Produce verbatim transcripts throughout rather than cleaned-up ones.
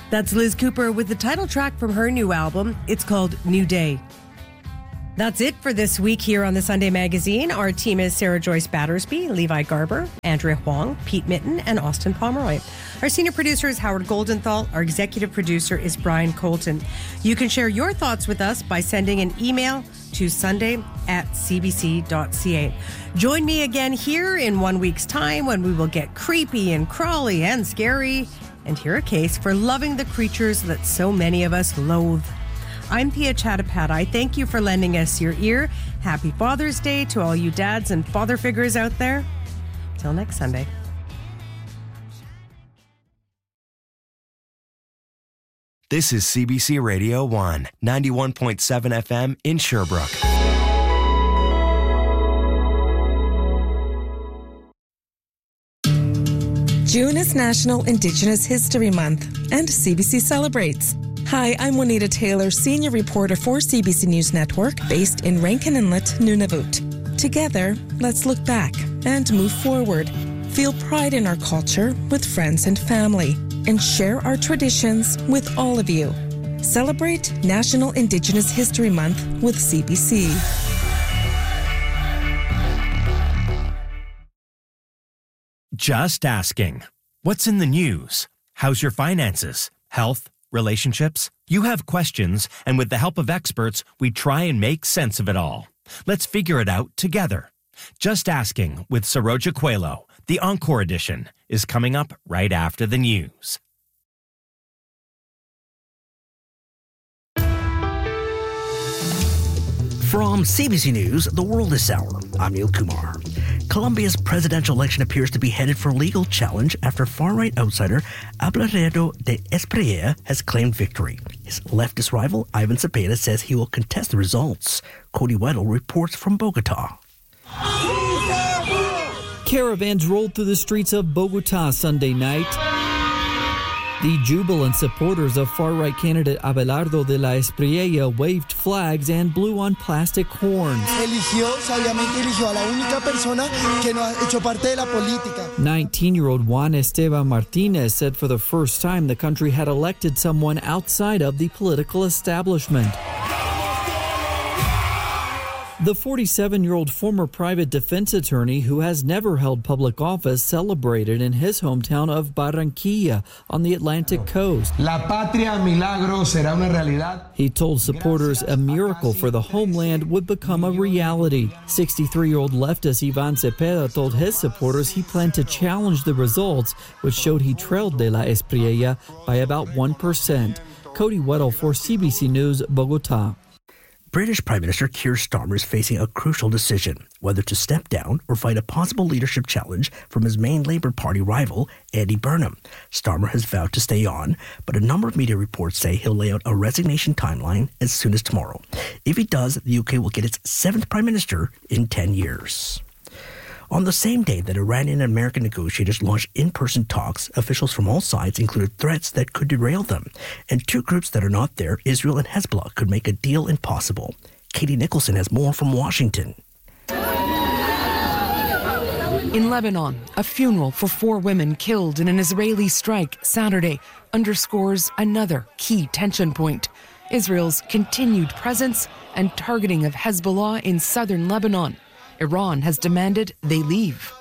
That's Liz Cooper with the title track from her new album. It's called New Day. That's it for this week here on the Sunday Magazine. Our team is Sarah Joyce Battersby, Levi Garber, Andrea Huang, Pete Mitten, and Austin Pomeroy. Our senior producer is Howard Goldenthal. Our executive producer is Brian Colton. You can share your thoughts with us by sending an email to sunday at c b c dot c a. Join me again here in one week's time when we will get creepy and crawly and scary and hear a case for loving the creatures that so many of us loathe. I'm Pia Chattopadhyay. Thank you for lending us your ear. Happy Father's Day to all you dads and father figures out there. Till next Sunday. This is C B C Radio one, ninety-one point seven F M in Sherbrooke. June is National Indigenous History Month, and C B C celebrates. Hi, I'm Juanita Taylor, senior reporter for C B C News Network, based in Rankin Inlet, Nunavut. Together, let's look back and move forward. Feel pride in our culture with friends and family, and share our traditions with all of you. Celebrate National Indigenous History Month with C B C. Just asking. What's in the news? How's your finances? Health? Relationships? You have questions, and with the help of experts, we try and make sense of it all. Let's figure it out together. Just Asking with Saroja Coelho, the Encore edition, is coming up right after the news. From C B C News, The World This Hour, I'm Neil Kumar. Colombia's presidential election appears to be headed for legal challenge after far-right outsider Abelardo de Espriella has claimed victory. His leftist rival, Ivan Cepeda, says he will contest the results. Cody Weddle reports from Bogota. Caravans rolled through the streets of Bogota Sunday night. The jubilant supporters of far-right candidate Abelardo de la Espriella waved flags and blew on plastic horns. nineteen-year-old Juan Esteban Martinez said for the first time the country had elected someone outside of the political establishment. The forty-seven-year-old former private defense attorney who has never held public office celebrated in his hometown of Barranquilla on the Atlantic coast. La patria milagro será una realidad. He told supporters a miracle for the homeland would become a reality. sixty-three-year-old leftist Ivan Cepeda told his supporters he planned to challenge the results, which showed he trailed De La Espriella by about one percent. Cody Weddle for C B C News, Bogota. British Prime Minister Keir Starmer is facing a crucial decision, whether to step down or fight a possible leadership challenge from his main Labour Party rival, Andy Burnham. Starmer has vowed to stay on, but a number of media reports say he'll lay out a resignation timeline as soon as tomorrow. If he does, the U K will get its seventh Prime Minister in ten years. On the same day that Iranian and American negotiators launched in-person talks, officials from all sides included threats that could derail them. And two groups that are not there, Israel and Hezbollah, could make a deal impossible. Katie Nicholson has more from Washington. In Lebanon, a funeral for four women killed in an Israeli strike Saturday underscores another key tension point: Israel's continued presence and targeting of Hezbollah in southern Lebanon. Iran has demanded they leave.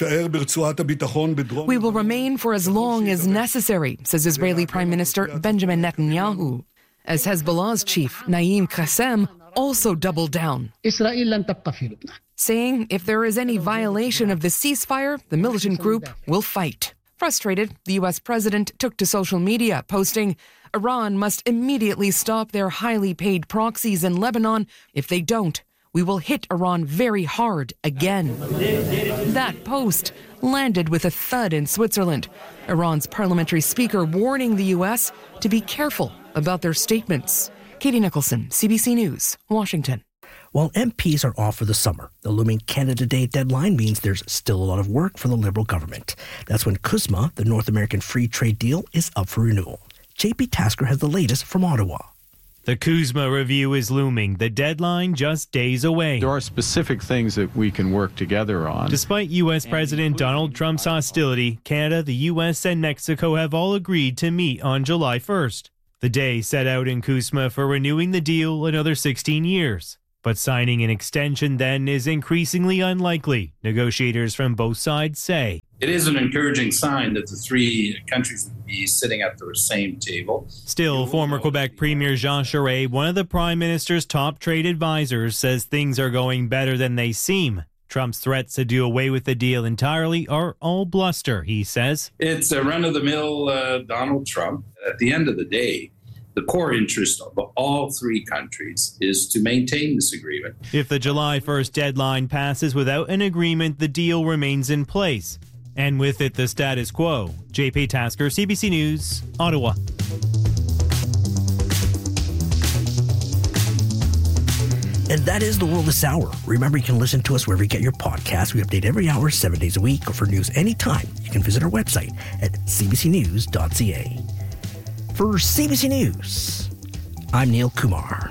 We will remain for as long as necessary, says Israeli Prime Minister Benjamin Netanyahu, as Hezbollah's chief, Naim Qassem, also doubled down, saying if there is any violation of the ceasefire, the militant group will fight. Frustrated, the U S president took to social media, posting, Iran must immediately stop their highly paid proxies in Lebanon. If they don't, we will hit Iran very hard again. That post landed with a thud in Switzerland. Iran's parliamentary speaker warning the U S to be careful about their statements. Katie Nicholson, C B C News, Washington. While M Ps are off for the summer, the looming Canada Day deadline means there's still a lot of work for the Liberal government. That's when CUSMA, the North American Free Trade Deal, is up for renewal. J P Tasker has the latest from Ottawa. The Kuzma review is looming, the deadline just days away. There are specific things that we can work together on. Despite U S. President Donald Trump's hostility, Canada, the U S, and Mexico have all agreed to meet on July first. The day set out in Kuzma for renewing the deal another sixteen years. But signing an extension then is increasingly unlikely, negotiators from both sides say. It is an encouraging sign that the three countries would be sitting at the same table. Still, former Quebec Premier Jean Charest, one of the Prime Minister's top trade advisors, says things are going better than they seem. Trump's threats to do away with the deal entirely are all bluster, he says. It's a run-of-the-mill uh, Donald Trump. At the end of the day, the core interest of all three countries is to maintain this agreement. If the July first deadline passes without an agreement, the deal remains in place. And with it, the status quo. J P Tasker, C B C News, Ottawa. And that is The World This Hour. Remember, you can listen to us wherever you get your podcasts. We update every hour, seven days a week. Or for news anytime, you can visit our website at c b c news dot c a. For C B C News, I'm Neil Kumar.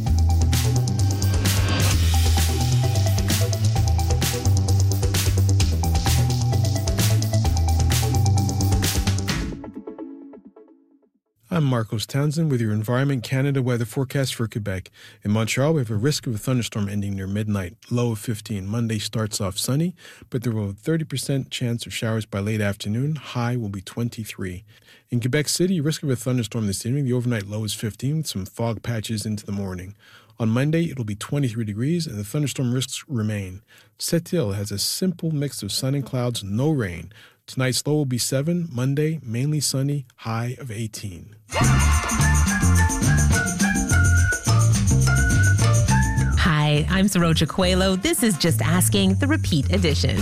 I'm Marcos Townsend with your Environment Canada weather forecast for Quebec. In Montreal, we have a risk of a thunderstorm ending near midnight, low of fifteen. Monday starts off sunny, but there will be a thirty percent chance of showers by late afternoon. High will be twenty-three. In Quebec City, risk of a thunderstorm this evening. The overnight low is fifteen with some fog patches into the morning. On Monday, it'll be twenty-three degrees and the thunderstorm risks remain. Sept-Îles has a simple mix of sun and clouds, no rain. Tonight's low will be seven. Monday, mainly sunny, high of eighteen. Hi, I'm Saroja Coelho. This is Just Asking, the repeat edition.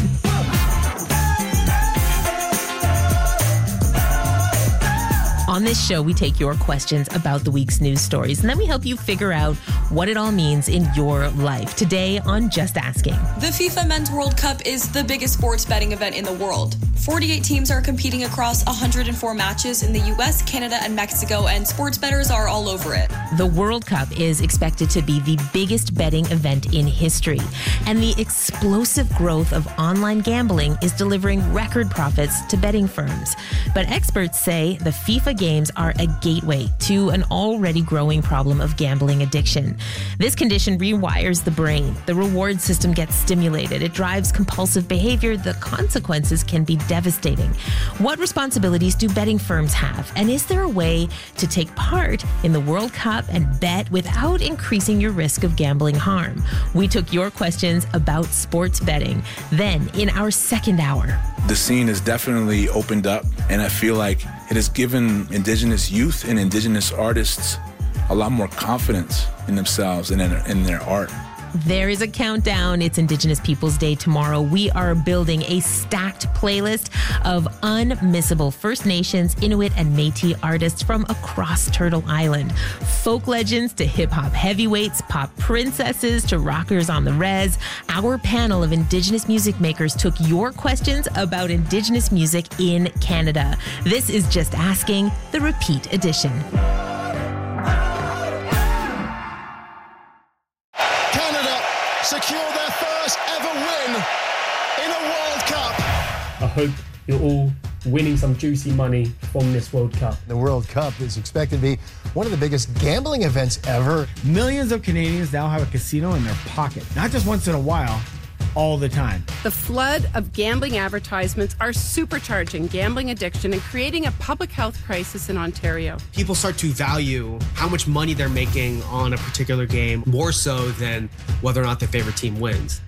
On this show, we take your questions about the week's news stories, and then we help you figure out what it all means in your life. Today on Just Asking. The FIFA Men's World Cup is the biggest sports betting event in the world. forty-eight teams are competing across one hundred four matches in the U S, Canada, and Mexico, and sports bettors are all over it. The World Cup is expected to be the biggest betting event in history, and the explosive growth of online gambling is delivering record profits to betting firms. But experts say the FIFA games are a gateway to an already growing problem of gambling addiction. This condition rewires the brain. The reward system gets stimulated. It drives compulsive behavior. The consequences can be devastating. What responsibilities do betting firms have? And is there a way to take part in the World Cup and bet without increasing your risk of gambling harm? We took your questions about sports betting. Then, in our second hour, the scene has definitely opened up, and I feel like it has given Indigenous youth and Indigenous artists a lot more confidence in themselves and in, in their art. There is a countdown. It's Indigenous Peoples Day tomorrow. We are building a stacked playlist of unmissable First Nations, Inuit, and Métis artists from across Turtle Island. Folk legends to hip-hop heavyweights, pop princesses to rockers on the res. Our panel of Indigenous music makers took your questions about Indigenous music in Canada. This is Just Asking, the repeat edition. Secure their first ever win in a World Cup. I hope you're all winning some juicy money from this World Cup. The World Cup is expected to be one of the biggest gambling events ever. Millions of Canadians now have a casino in their pocket, not just once in a while, all the time. The flood of gambling advertisements are supercharging gambling addiction and creating a public health crisis in Ontario. People start to value how much money they're making on a particular game more so than whether or not their favorite team wins.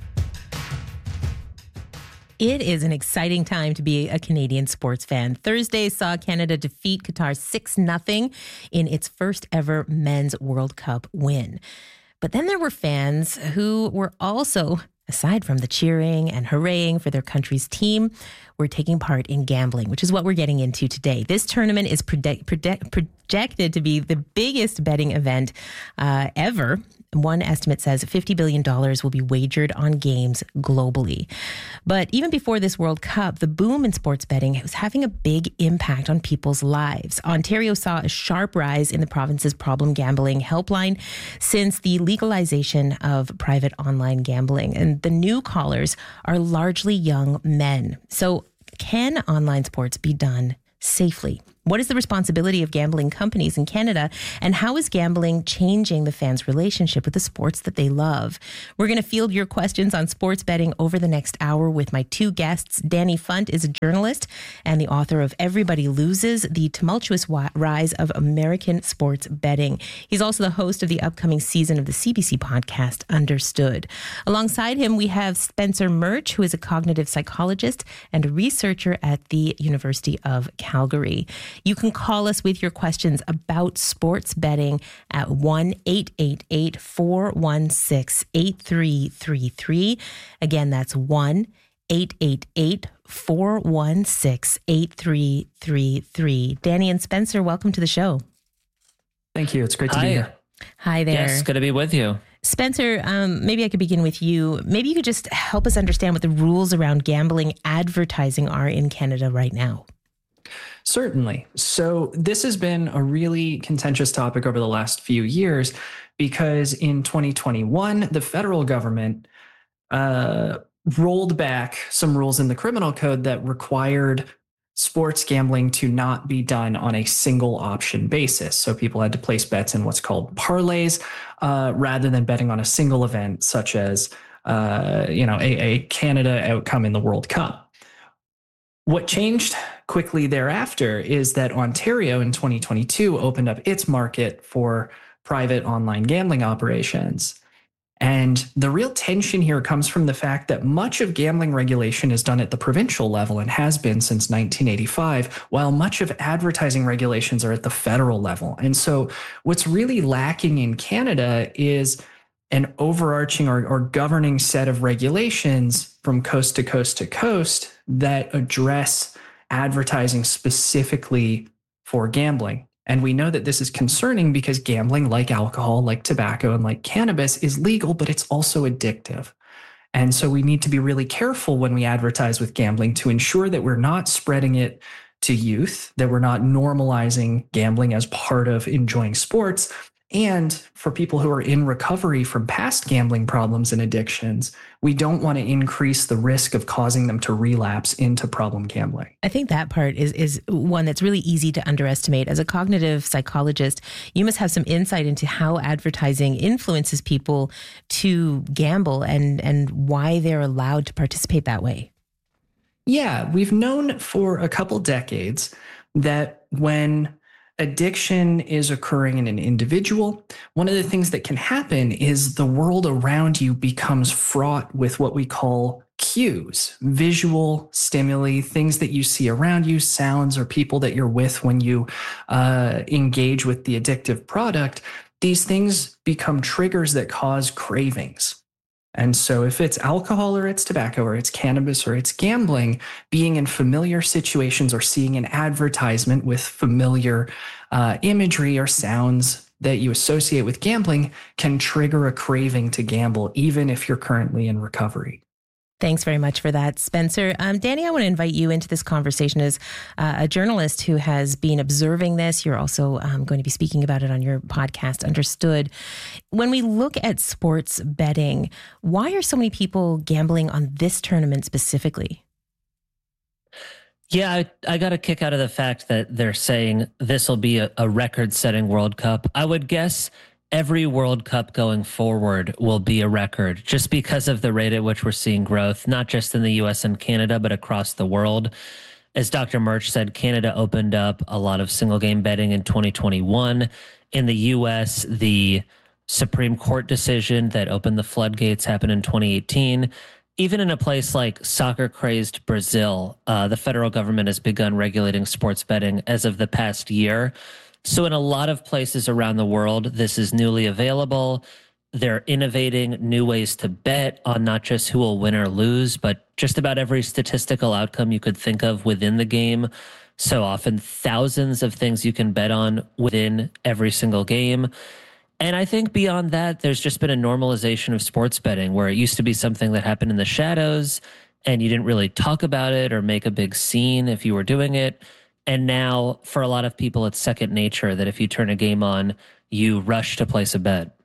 It is an exciting time to be a Canadian sports fan. Thursday saw Canada defeat Qatar six nothing in its first ever Men's World Cup win. But then there were fans who were also, aside from the cheering and hurraying for their country's team, were taking part in gambling, which is what we're getting into today. This tournament is predict, predict, projected to be the biggest betting event uh, ever. One estimate says fifty billion dollars will be wagered on games globally. But even before this World Cup, the boom in sports betting was having a big impact on people's lives. Ontario saw a sharp rise in the province's problem gambling helpline since the legalization of private online gambling. And the new callers are largely young men. So can online sports be done safely? What is the responsibility of gambling companies in Canada, and how is gambling changing the fans' relationship with the sports that they love? We're going to field your questions on sports betting over the next hour with my two guests. Danny Funt is a journalist and the author of Everybody Loses, The Tumultuous Rise of American Sports Betting. He's also the host of the upcoming season of the C B C podcast, Understood. Alongside him, we have Spencer Murch, who is a cognitive psychologist and a researcher at the University of Calgary. You can call us with your questions about sports betting at one eight eight eight, four one six, eight three three three. Again, that's one eight eight eight, four one six, eight three three three. Danny and Spencer, welcome to the show. Thank you. It's great to Hi. be here. Hi there. Yes, good to be with you. Spencer, um, maybe I could begin with you. Maybe you could just help us understand what the rules around gambling advertising are in Canada right now. Certainly. So this has been a really contentious topic over the last few years because in twenty twenty-one, the federal government uh, rolled back some rules in the criminal code that required sports gambling to not be done on a single option basis. So people had to place bets in what's called parlays uh, rather than betting on a single event, such as uh, you know a, a Canada outcome in the World Cup. What changed quickly thereafter is that Ontario in twenty twenty-two opened up its market for private online gambling operations. And the real tension here comes from the fact that much of gambling regulation is done at the provincial level and has been since nineteen eighty-five, while much of advertising regulations are at the federal level. And so what's really lacking in Canada is an overarching or, or governing set of regulations from coast to coast to coast that address advertising specifically for gambling. And we know that this is concerning because gambling, like alcohol, like tobacco, and like cannabis, is legal, but it's also addictive. And so we need to be really careful when we advertise with gambling to ensure that we're not spreading it to youth, that we're not normalizing gambling as part of enjoying sports. And for people who are in recovery from past gambling problems and addictions, we don't want to increase the risk of causing them to relapse into problem gambling. I think that part is is one that's really easy to underestimate. As a cognitive psychologist, you must have some insight into how advertising influences people to gamble and, and why they're allowed to participate that way. Yeah, we've known for a couple decades that when addiction is occurring in an individual, one of the things that can happen is the world around you becomes fraught with what we call cues, visual stimuli, things that you see around you, sounds, or people that you're with when you uh, engage with the addictive product. These things become triggers that cause cravings. And so if it's alcohol or it's tobacco or it's cannabis or it's gambling, being in familiar situations or seeing an advertisement with familiar uh, imagery or sounds that you associate with gambling can trigger a craving to gamble, even if you're currently in recovery. Thanks very much for that, Spencer. Um, Danny, I want to invite you into this conversation as uh, a journalist who has been observing this. You're also um, going to be speaking about it on your podcast, Understood. When we look at sports betting, why are so many people gambling on this tournament specifically? Yeah, I, I got a kick out of the fact that they're saying this will be a, a record-setting World Cup. I would guess every World Cup going forward will be a record just because of the rate at which we're seeing growth, not just in the U S and Canada, but across the world. As Doctor Murch said, Canada opened up a lot of single game betting in twenty twenty-one. In the U S, the Supreme Court decision that opened the floodgates happened in twenty eighteen. Even in a place like soccer-crazed Brazil, uh, the federal government has begun regulating sports betting as of the past year. So in a lot of places around the world, this is newly available. They're innovating new ways to bet on not just who will win or lose, but just about every statistical outcome you could think of within the game. So often thousands of things you can bet on within every single game. And I think beyond that, there's just been a normalization of sports betting where it used to be something that happened in the shadows and you didn't really talk about it or make a big scene if you were doing it. And now for a lot of people, it's second nature that if you turn a game on, you rush to place a bet.